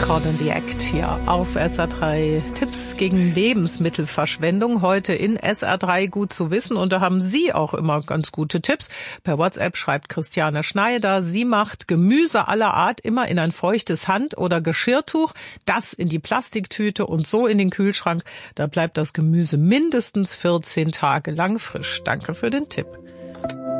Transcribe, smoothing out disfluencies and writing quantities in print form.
Caught in the Act hier auf SR3. Tipps gegen Lebensmittelverschwendung heute in SR3 gut zu wissen. Und da haben Sie auch immer ganz gute Tipps. Per WhatsApp schreibt Christiane Schneider, sie macht Gemüse aller Art immer in ein feuchtes Hand- oder Geschirrtuch, das in die Plastiktüte und so in den Kühlschrank. Da bleibt das Gemüse mindestens 14 Tage lang frisch. Danke für den Tipp.